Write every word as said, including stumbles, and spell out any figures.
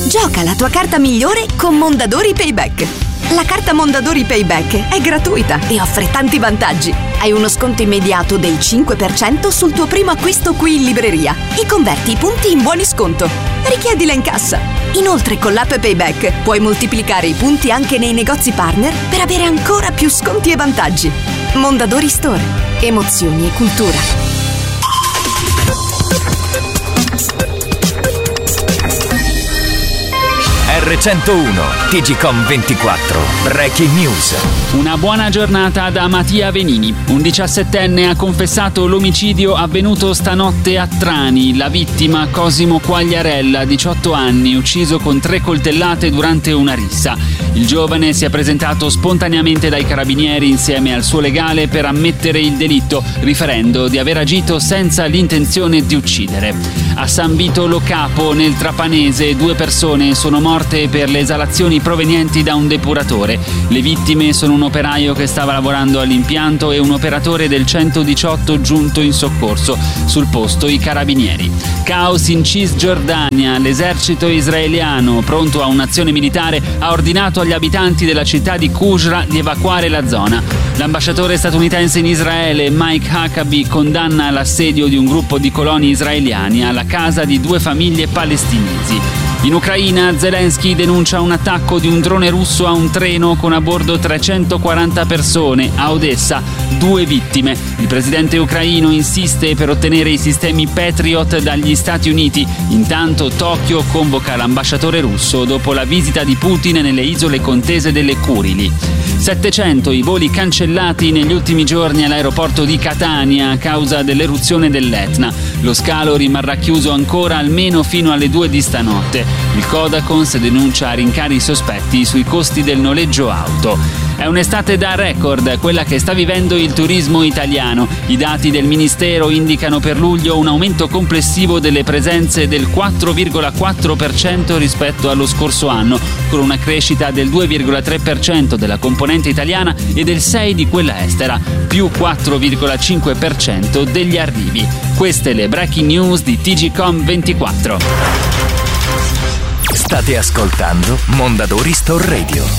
Gioca la tua carta migliore con Mondadori Payback. La carta Mondadori Payback è gratuita e offre tanti vantaggi. Hai uno sconto immediato del cinque per cento sul tuo primo acquisto qui in libreria e converti i punti in buoni sconto. Richiedila in cassa. Inoltre con l'app Payback puoi moltiplicare i punti anche nei negozi partner per avere ancora più sconti e vantaggi. Mondadori Store. Emozioni e cultura. R centouno T G Com ventiquattro Breaking News. Una buona giornata da Mattia Venini. Un diciassettenne ha confessato l'omicidio avvenuto stanotte a Trani. La vittima, Cosimo Quagliarella, diciotto anni, ucciso con tre coltellate durante una rissa. Il giovane si è presentato spontaneamente dai carabinieri insieme al suo legale per ammettere il delitto, riferendo di aver agito senza l'intenzione di uccidere. A San Vito Lo Capo, nel Trapanese, due persone sono morte per le esalazioni provenienti da un depuratore. Le vittime sono un operaio che stava lavorando all'impianto e un operatore del centodiciotto giunto in soccorso. Sul posto i carabinieri. Caos in Cisgiordania. L'esercito israeliano, pronto a un'azione militare, ha ordinato agli abitanti della città di Qusra di evacuare la zona. L'ambasciatore statunitense in Israele, Mike Huckabee, condanna l'assedio di un gruppo di coloni israeliani alla casa di due famiglie palestinesi. In Ucraina, Zelensky denuncia un attacco di un drone russo a un treno con a bordo trecentoquaranta persone. A Odessa, due vittime. Il presidente ucraino insiste per ottenere i sistemi Patriot dagli Stati Uniti. Intanto Tokyo convoca l'ambasciatore russo dopo la visita di Putin nelle isole contese delle Curili. settecento i voli cancellati negli ultimi giorni all'aeroporto di Catania a causa dell'eruzione dell'Etna. Lo scalo rimarrà chiuso ancora almeno fino alle due di stanotte. Il Codacons denuncia rincari sospetti sui costi del noleggio auto. È un'estate da record, quella che sta vivendo il turismo italiano. I dati del Ministero indicano per luglio un aumento complessivo delle presenze del quattro virgola quattro per cento rispetto allo scorso anno, con una crescita del due virgola tre per cento della componente italiana e del sei per cento di quella estera, più quattro virgola cinque per cento degli arrivi. Queste le breaking news di T G Com ventiquattro. State ascoltando Mondadori Store Radio.